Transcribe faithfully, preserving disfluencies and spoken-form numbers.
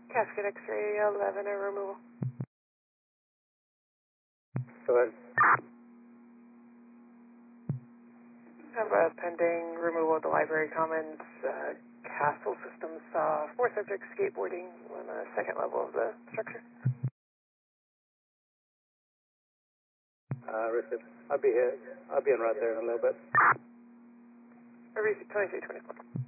Casket X-ray eleven, a removal. Go ahead. Have a pending removal of the library commons, uh, castle systems, saw four subjects skateboarding on the second level of the structure. Uh, receive. I'll be here. I'll be en route there in a little bit. Receive twenty-three twenty-four.